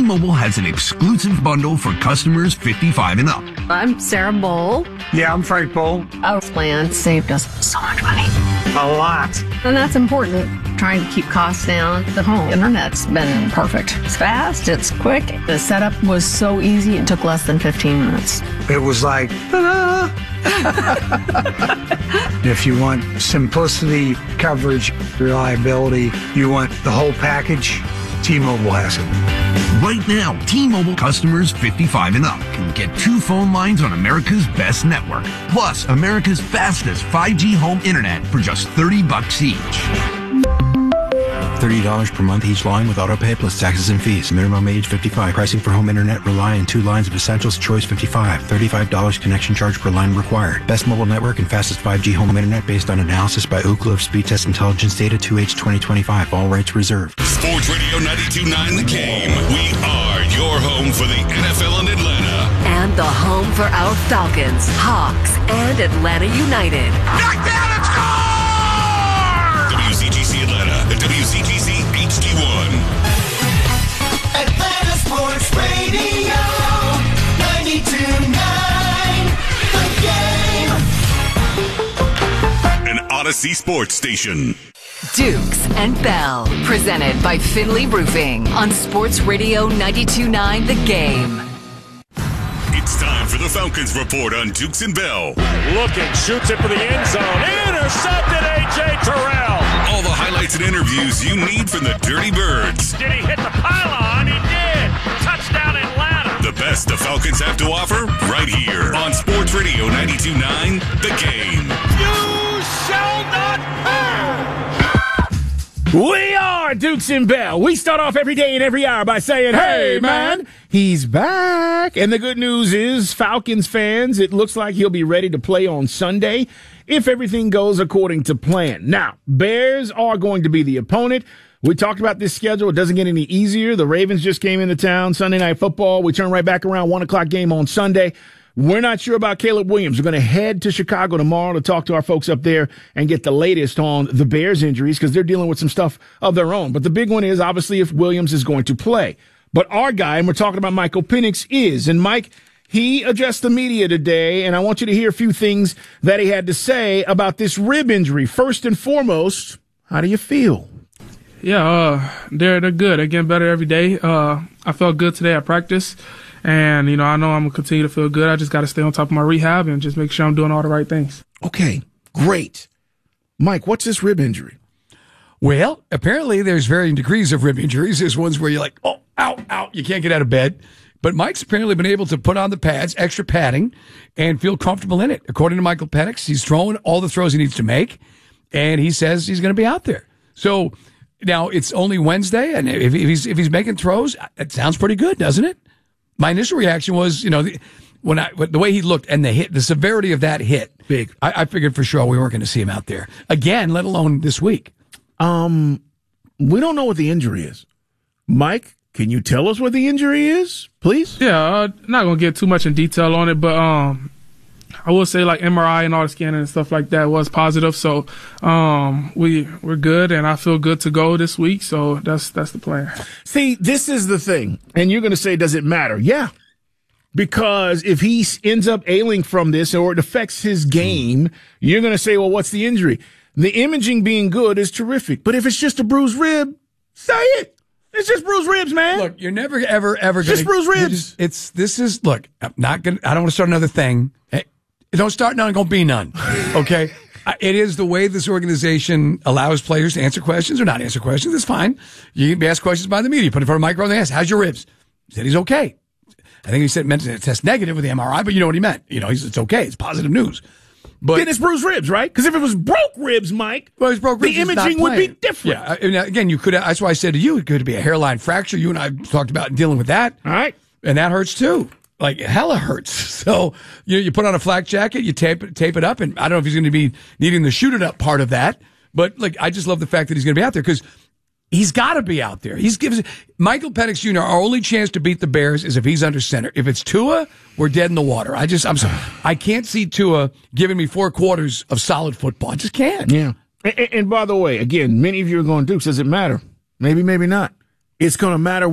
T-Mobile has an exclusive bundle for customers 55 and up. I'm Sarah Bowl. Yeah, I'm Frank Bowl. Our plan saved us so much money. A lot. And that's important. Trying to keep costs down. The home internet's been perfect. It's fast, it's quick. The setup was so easy, it took less than 15 minutes. It was like, ta-da! If you want simplicity, coverage, reliability, you want the whole package, T-Mobile has it. Right now, T-Mobile customers 55 and up can get 2 phone lines on America's best network, plus America's fastest 5G home internet for just $30 each. $30 per month each line with autopay plus taxes and fees. Minimum age 55. Pricing for home internet rely on 2 lines of essentials. Choice 55. $35 connection charge per line required. Best mobile network and fastest 5G home internet based on analysis by Ookla of Speed Test Intelligence data 2H 2025. All rights reserved. Sports Radio 92.9 The Game. We are your home for the NFL in Atlanta. And the home for our Falcons, Hawks, and Atlanta United. Knockdown and score! WCGC Atlanta and WCGC HD1. Atlanta Sports Radio 92.9 The Game. An Odyssey Sports Station. Dukes and Bell, presented by Finley Roofing on Sports Radio 92.9 The Game. It's time for the Falcons Report on Dukes and Bell. Looking, shoots it for the end zone. Intercepted, A.J. Terrell. All the highlights and interviews you need from the Dirty Birds. Did he hit the pylon? He did. Touchdown Atlanta. The best the Falcons have to offer right here on Sports Radio 92.9 The Game. You shall not pass. We are Dukes and Bell. We start off every day and every hour by saying, hey, man, he's back. And the good news is, Falcons fans, it looks like he'll be ready to play on Sunday if everything goes according to plan. Now, Bears are going to be the opponent. We talked about this schedule. It doesn't get any easier. The Ravens just came into town, Sunday Night Football. We turn right back around, 1 o'clock game on Sunday. We're not sure about Caleb Williams. We're going to head to Chicago tomorrow to talk to our folks up there and get the latest on the Bears injuries because they're dealing with some stuff of their own. But the big one is obviously if Williams is going to play. But our guy, and we're talking about Michael Penix, is. And Mike, he addressed the media today, and I want you to hear a few things that he had to say about this rib injury. First and foremost, how do you feel? Yeah, they're good. They're getting better every day. I felt good today at practice. And, I know I'm going to continue to feel good. I just got to stay on top of my rehab and just make sure I'm doing all the right things. Okay, great. Mike, what's this rib injury? Well, apparently there's varying degrees of rib injuries. There's ones where you're like, oh, ow, you can't get out of bed. But Mike's apparently been able to put on the pads, extra padding, and feel comfortable in it. According to Michael Penix, he's throwing all the throws he needs to make, and he says he's going to be out there. So now it's only Wednesday, and if he's making throws, it sounds pretty good, doesn't it? My initial reaction was, the way he looked and the severity of that hit, big. I figured for sure we weren't going to see him out there again, let alone this week. We don't know what the injury is. Mike, can you tell us what the injury is, please? Yeah, not going to get too much in detail on it, but I will say like MRI and all the scanning and stuff like that was positive. So we're good, and I feel good to go this week. So that's the plan. See, this is the thing, and you're going to say, does it matter? Yeah, because if he ends up ailing from this or it affects his game, you're going to say, well, what's the injury? The imaging being good is terrific, but if it's just a bruised rib, say it. It's just bruised ribs, man. Look, you're never, ever going to. Just bruised ribs. Look, I'm not going to, I don't want to start another thing. Don't start none, going to be none. Okay? It is the way this organization allows players to answer questions or not answer questions. It's fine. You can be asked questions by the media. Put in front of a microphone and ask, how's your ribs? He said he's okay. I think he meant to test negative with the MRI, but you know what he meant. It's okay. It's positive news. But then it's bruised ribs, right? Because if it was broke ribs, Mike, the imaging would be different. Yeah. Again, you could. That's why I said to you, it could be a hairline fracture. You and I talked about dealing with that. All right. And that hurts too. Like hella hurts. So you put on a flak jacket, you tape it up, and I don't know if he's going to be needing the shoot it up part of that. But I just love the fact that he's going to be out there because he's got to be out there. Michael Penix Jr. Our only chance to beat the Bears is if he's under center. If it's Tua, we're dead in the water. I'm sorry. I can't see Tua giving me 4 quarters of solid football. I just can't. Yeah. And by the way, again, many of you are going, Dukes, does it matter? Maybe, maybe not. It's going to matter